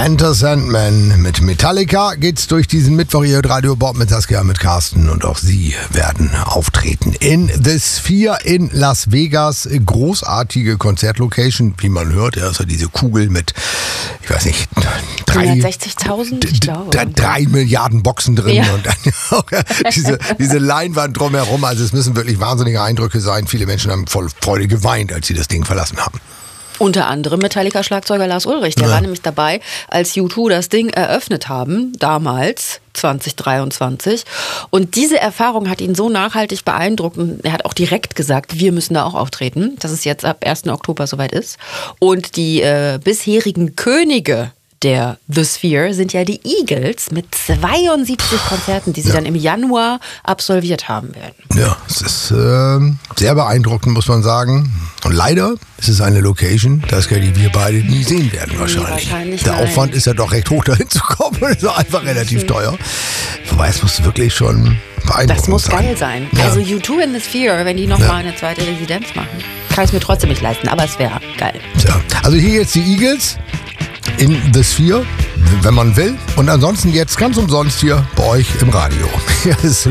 Enter Sandman mit Metallica geht's durch diesen Mittwoch. Ihr hört Radio Bob mit Saskia, mit Carsten und auch sie werden auftreten in The Sphere in Las Vegas. Großartige Konzertlocation, wie man hört. Ja, ist ja diese Kugel mit, ich weiß nicht, 360.000, ich glaube. 3 Milliarden Boxen drin Ja. und dann auch diese Leinwand drumherum. Also es müssen wirklich wahnsinnige Eindrücke sein. Viele Menschen haben voll Freude geweint, als sie das Ding verlassen haben. Unter anderem Metallica-Schlagzeuger Lars Ulrich. Der war nämlich dabei, als U2 das Ding eröffnet haben, damals, 2023. Und diese Erfahrung hat ihn so nachhaltig beeindruckt. Und er hat auch direkt gesagt, wir müssen da auch auftreten, dass es jetzt ab 1. Oktober soweit ist. Und die bisherigen Könige der The Sphere sind ja die Eagles mit 72 Konzerten, die sie dann im Januar absolviert haben werden. Ja, es ist sehr beeindruckend, muss man sagen. Und leider ist es eine Location, die wir beide nie sehen werden wahrscheinlich. Der Aufwand ist ja doch recht hoch, dahin zu kommen. Ist einfach relativ teuer. Wobei, es muss wirklich schon beeindruckend sein. Das muss geil sein. Ja. Also U2 in The Sphere, wenn die nochmal eine zweite Residenz machen, kann ich es mir trotzdem nicht leisten, aber es wäre geil. Tja. Also hier jetzt die Eagles in The Sphere, wenn man will. Und ansonsten jetzt ganz umsonst hier bei euch im Radio. Ja, ist